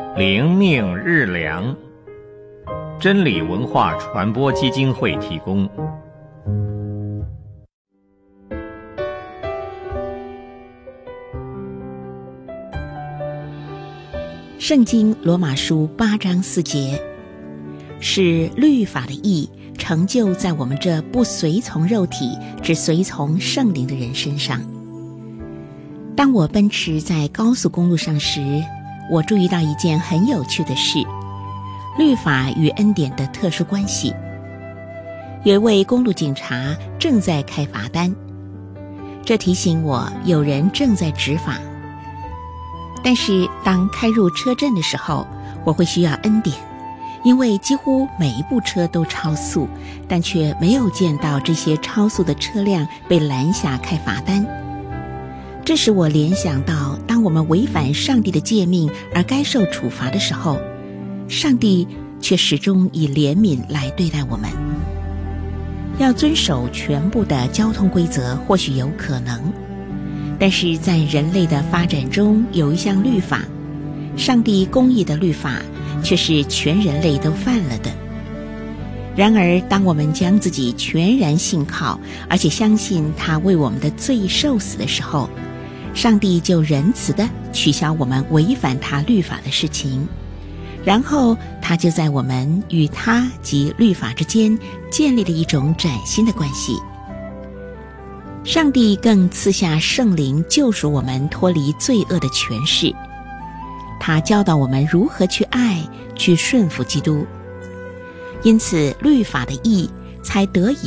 灵命日粮，真理文化传播基金会提供。 圣经罗马书8章4节，是律法的义成就在我们这不随从肉体只随从圣灵的人身上。当我奔驰在高速公路上时，我注意到一件很有趣的事，律法与恩典的特殊关系。有一位公路警察正在开罚单，这提醒我有人正在执法。但是当开入车阵的时候，我会需要恩典，因为几乎每一部车都超速，但却没有见到这些超速的车辆被拦下开罚单。这使我联想到，当我们违反上帝的诫命而该受处罚的时候，上帝却始终以怜悯来对待我们。要遵守全部的交通规则或许有可能，但是在人类的发展中，有一项律法，上帝公义的律法，却是全人类都犯了的。然而当我们将自己全然信靠，而且相信他为我们的罪受死的时候，上帝就仁慈地取消我们违反他律法的事情，然后他就在我们与他及律法之间建立了一种崭新的关系。上帝更赐下圣灵救赎我们脱离罪恶的权势，他教导我们如何去爱，去顺服基督。因此律法的义才得以